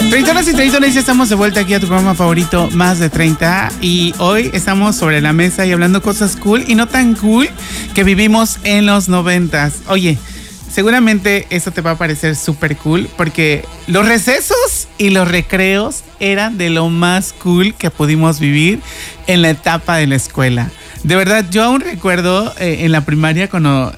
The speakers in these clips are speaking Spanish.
Treintonas y treintones, ya estamos de vuelta aquí a tu programa favorito, Más de 30. Y hoy estamos sobre la mesa y hablando cosas cool y no tan cool que vivimos en los 90s. Oye, seguramente eso te va a parecer súper cool porque los recesos y los recreos eran de lo más cool que pudimos vivir en la etapa de la escuela. De verdad, yo aún recuerdo en la primaria cuando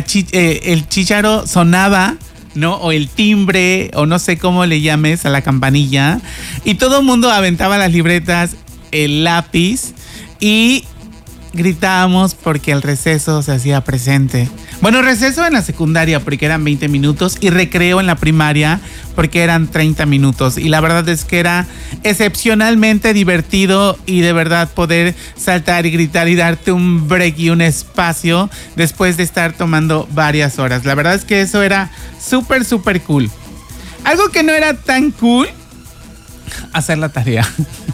el chícharo sonaba, ¿no? O el timbre, o no sé cómo le llames a la campanilla. Y todo el mundo aventaba las libretas, el lápiz y gritábamos porque el receso se hacía presente. Bueno, receso en la secundaria porque eran 20 minutos y recreo en la primaria porque eran 30 minutos. Y la verdad es que era excepcionalmente divertido y de verdad poder saltar y gritar y darte un break y un espacio después de estar tomando varias horas. La verdad es que eso era súper, súper cool. Algo que no era tan cool, hacer la tarea.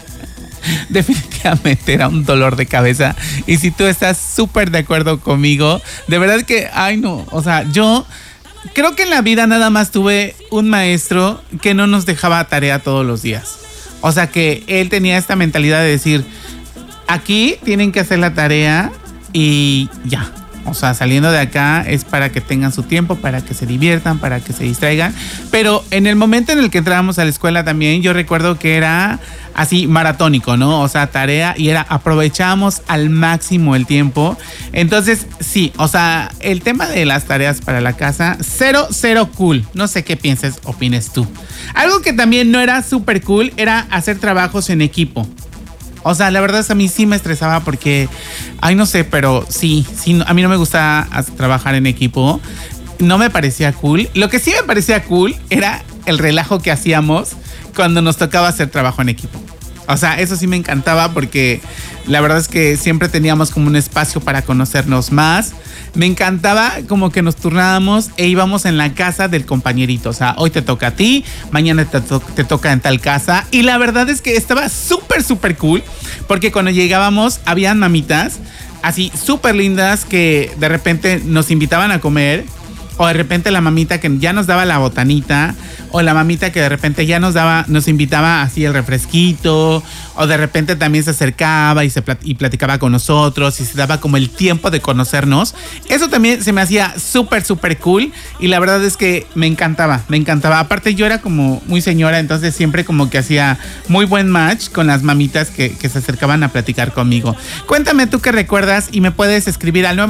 Definitivamente era un dolor de cabeza. Y si tú estás súper de acuerdo conmigo, de verdad que, ay no, o sea, yo creo que en la vida nada más tuve un maestro que no nos dejaba tarea todos los días. O sea, que él tenía esta mentalidad de decir, aquí tienen que hacer la tarea y ya. O sea, saliendo de acá es para que tengan su tiempo, para que se diviertan, para que se distraigan. Pero en el momento en el que entrábamos a la escuela también, yo recuerdo que era así maratónico, ¿no? O sea, tarea y era aprovechamos al máximo el tiempo. Entonces, sí, o sea, el tema de las tareas para la casa, cero cool. No sé qué opines tú. Algo que también no era súper cool era hacer trabajos en equipo. O sea, la verdad es que a mí sí me estresaba porque, ay, no sé, pero sí, a mí no me gusta trabajar en equipo. No me parecía cool. Lo que sí me parecía cool era el relajo que hacíamos cuando nos tocaba hacer trabajo en equipo. O sea, eso sí me encantaba porque la verdad es que siempre teníamos como un espacio para conocernos más. Me encantaba como que nos turnábamos e íbamos en la casa del compañerito. O sea, hoy te toca a ti, mañana te toca en tal casa. Y la verdad es que estaba súper, súper cool porque cuando llegábamos habían mamitas así súper lindas que de repente nos invitaban a comer. O de repente la mamita que ya nos daba la botanita. O la mamita que de repente ya nos invitaba así el refresquito. O de repente también se acercaba y platicaba con nosotros. Y se daba como el tiempo de conocernos. Eso también se me hacía súper, súper cool. Y la verdad es que me encantaba. Aparte yo era como muy señora. Entonces siempre como que hacía muy buen match con las mamitas que se acercaban a platicar conmigo. Cuéntame tú qué recuerdas. Y me puedes escribir al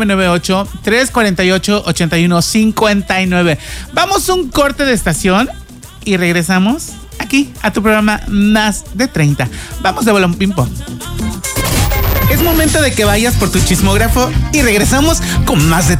998-348-8159. Vamos un corte de estación. Y regresamos aquí a tu programa Más de 30. Vamos de bolón ping pong. Es momento de que vayas por tu chismógrafo y regresamos con Más de